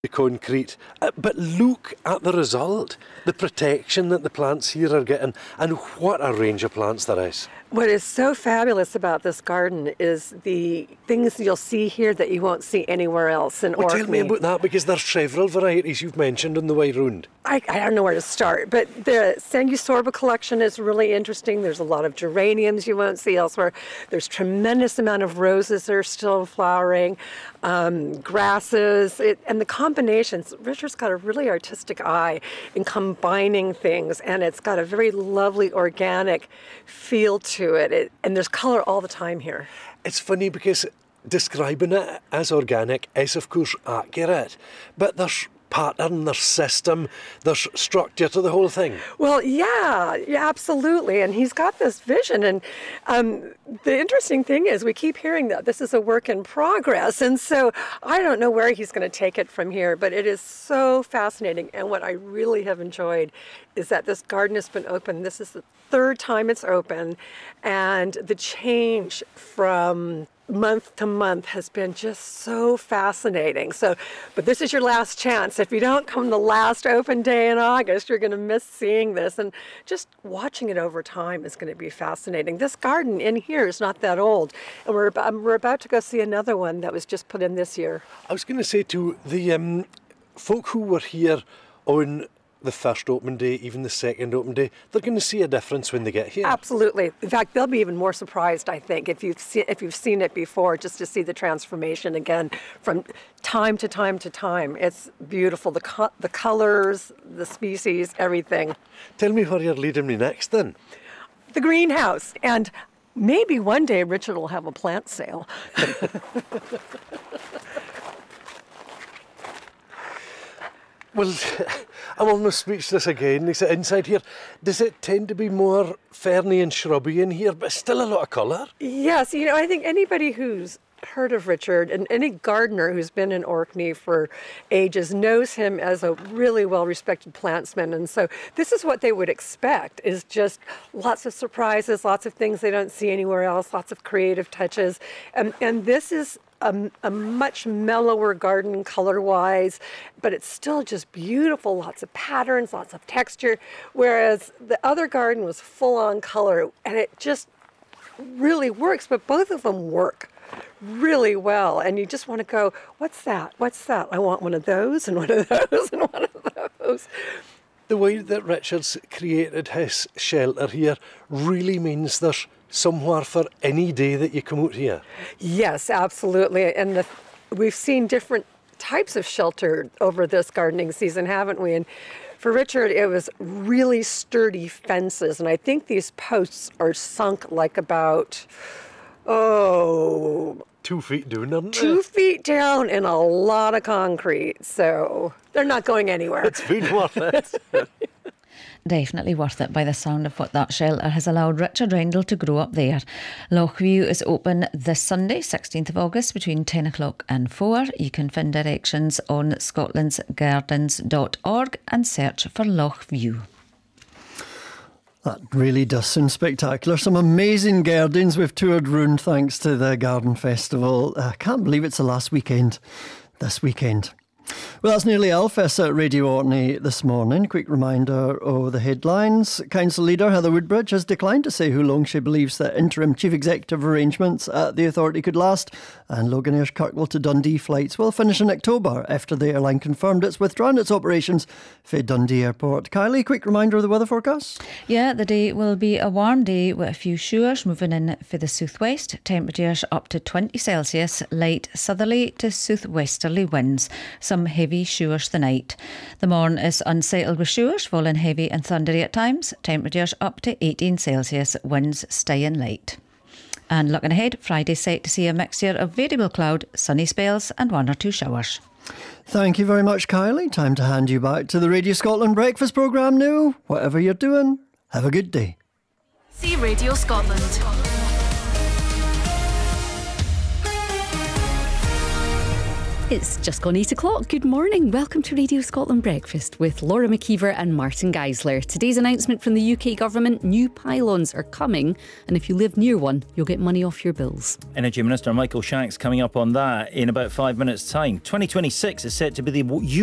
the concrete. But look at the result, the protection that the plants here are getting, and what a range of plants there is. What is so fabulous about this garden is the things you'll see here that you won't see anywhere else in Orkney. Tell me about that, because there's several varieties you've mentioned on the way round. I don't know where to start, but the Sanguisorba collection is really interesting. There's a lot of geraniums you won't see elsewhere. There's tremendous amount of roses that are still flowering, grasses, and the combinations. Richard's got a really artistic eye in combining things, and it's got a very lovely organic feel to it. And there's color all the time here. It's funny because describing it as organic is, of course, accurate, but there's pattern, there's system, there's structure to the whole thing. Well, yeah, absolutely. And he's got this vision. And the interesting thing is we keep hearing that this is a work in progress. And so I don't know where he's going to take it from here, but it is so fascinating. And what I really have enjoyed is that this garden has been open. This is the third time it's open. And the change from month to month has been just so fascinating. But this is your last chance. If you don't come the last open day in August, you're going to miss seeing this. And just watching it over time is going to be fascinating. This garden in here is not that old. And we're about to go see another one that was just put in this year. I was going to say to the folk who were here on the first open day, even the second open day, they're going to see a difference when they get here. Absolutely. In fact, they'll be even more surprised, I think, if you've seen it before, just to see the transformation again from time to time to time. It's beautiful. The colors, the species, everything. Tell me where you're leading me next then. The greenhouse. And maybe one day Richard will have a plant sale. Well, I'm almost speechless again. Inside here, does it tend to be more ferny and shrubby in here, but still a lot of colour? Yes, I think anybody who's heard of Richard and any gardener who's been in Orkney for ages knows him as a really well-respected plantsman. And so this is what they would expect, is just lots of surprises, lots of things they don't see anywhere else, lots of creative touches. And this is a much mellower garden color-wise, but it's still just beautiful, lots of patterns, lots of texture, whereas the other garden was full-on color, and it just really works, but both of them work really well, and you just want to go, what's that? What's that? I want one of those, and one of those, and one of those. The way that Richard's created his shelter here really means there's somewhere for any day that you come out here. Yes, absolutely. And we've seen different types of shelter over this gardening season, haven't we? And for Richard, it was really sturdy fences. And I think these posts are sunk like about, 2 feet down, aren't they? 2 feet down and a lot of concrete. So they're not going anywhere. It's been worth it. Definitely worth it by the sound of what that shelter has allowed Richard Rendell to grow up there. Lochview is open this Sunday, 16th of August, between 10 o'clock and 4. You can find directions on scotlandsgardens.org and search for Lochview. That really does sound spectacular. Some amazing gardens we've toured round thanks to the Garden Festival. I can't believe it's the last weekend this weekend. Well, that's nearly Elfest at Radio Orkney this morning. Quick reminder of the headlines. Council leader Heather Woodbridge has declined to say how long she believes the interim chief executive arrangements at the authority could last, and Loganair's Kirkwall to Dundee flights will finish in October after the airline confirmed it's withdrawn its operations for Dundee Airport. Kylie, quick reminder of the weather forecast. Yeah, the day will be a warm day with a few showers moving in for the southwest. Temperatures up to 20 Celsius, light southerly to southwesterly winds. Some heavy showers tonight. The morn is unsettled with showers, falling heavy and thundery at times. Temperatures up to 18 Celsius, winds staying light. And looking ahead, Friday set to see a mixture of variable cloud, sunny spells and 1 or 2 showers. Thank you very much, Kylie. Time to hand you back to the Radio Scotland breakfast programme now. Whatever you're doing, have a good day. See Radio Scotland. It's just gone 8 o'clock. Good morning. Welcome to Radio Scotland Breakfast with Laura McKeever and Martin Geisler. Today's announcement from the UK government, new pylons are coming, and if you live near one, you'll get money off your bills. Energy Minister Michael Shanks coming up on that in about 5 minutes' time. 2026 is set to be the